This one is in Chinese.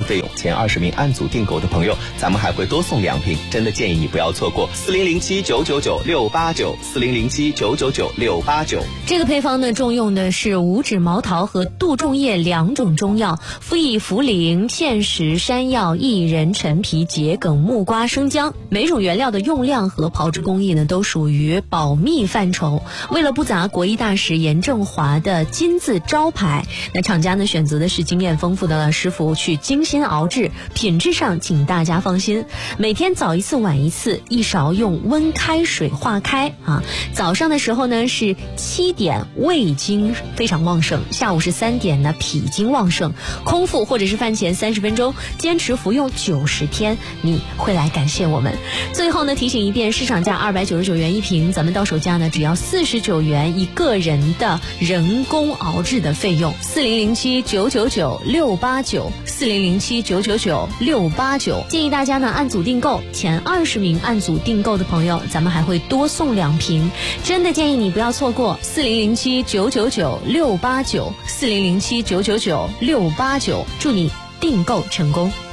费用，前20名按组订购的朋友，咱们还会多送2瓶，真的建议你不要错过。4007-999-689，4007-999-689。 这个配方呢，重用的是五指毛桃和杜仲叶2种中药，附以茯苓、芡实、山药、薏仁、陈皮、桔梗、木瓜、生姜。每种原料的用量和炮制工艺呢，都属于保密范畴。为了不砸国医大使严正华的金字招牌，那厂家呢选择的是经验丰富的师傅去精心熬制，品质上请大家放心。每天早一次晚一次，1勺用温开水化开啊。早上的时候呢是7点胃经非常旺盛，下午是3点呢脾经旺盛。空腹或者是饭前30分钟，坚持服用90天，你会来感谢我们。最后呢提醒一遍，市场价299元1瓶，咱们到手价呢只要49元一个人的人工熬制的费用。4007-999-689，4007-999-689。建议大家呢按组订购，前20名按组订购的朋友，咱们还会多送2瓶，真的建议你不要错过。4007-999-689，4007-999-689，祝你订购成功。